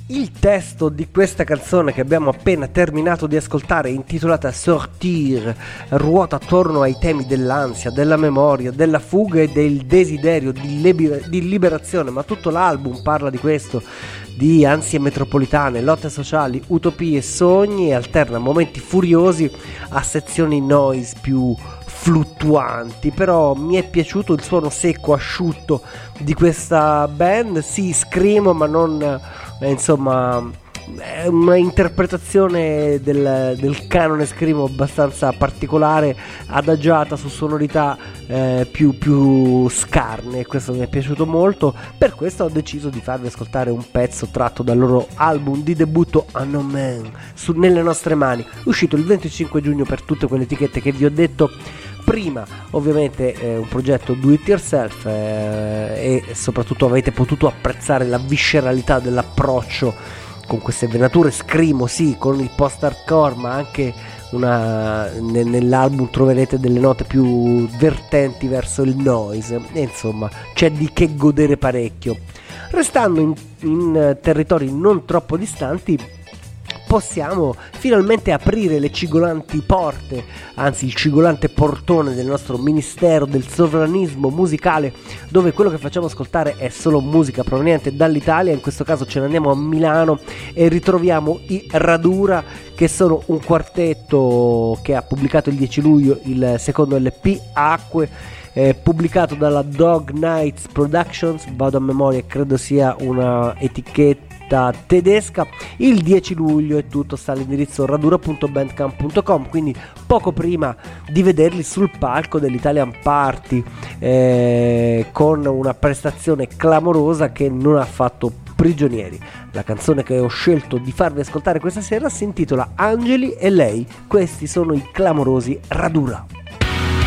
Il testo di questa canzone che abbiamo appena terminato di ascoltare, intitolata Sortir, ruota attorno ai temi dell'ansia, della memoria, della fuga e del desiderio di liberazione, ma tutto l'album parla di questo, di ansie metropolitane, lotte sociali, utopie, sogni, e alterna momenti furiosi a sezioni noise più fluttuanti. Però mi è piaciuto il suono secco, asciutto di questa band. Sì, scrimo, ma non insomma, è una interpretazione del canone scrimo abbastanza particolare, adagiata su sonorità più scarne. Questo mi è piaciuto molto, per questo ho deciso di farvi ascoltare un pezzo tratto dal loro album di debutto Unknown Man, Nelle nostre mani, uscito il 25 giugno per tutte quelle etichette che vi ho detto prima. Ovviamente un progetto do it yourself, e soprattutto avete potuto apprezzare la visceralità dell'approccio con queste venature scrimo, sì, con il post hardcore, ma anche nell'album troverete delle note più vertenti verso il noise, e insomma c'è di che godere parecchio. Restando in territori non troppo distanti, possiamo finalmente aprire le cigolanti porte, anzi il cigolante portone del nostro ministero del sovranismo musicale, dove quello che facciamo ascoltare è solo musica proveniente dall'Italia. In questo caso ce ne andiamo a Milano e ritroviamo i Radura, che sono un quartetto che ha pubblicato il 10 luglio il secondo LP Acque, pubblicato dalla Dog Nights Productions, vado a memoria, credo sia una etichetta tedesca. Il 10 luglio, e tutto sta all'indirizzo radura.bandcamp.com, quindi poco prima di vederli sul palco dell'Italian Party, con una prestazione clamorosa che non ha fatto prigionieri. La canzone che ho scelto di farvi ascoltare questa sera si intitola Angeli e lei. Questi sono i clamorosi Radura.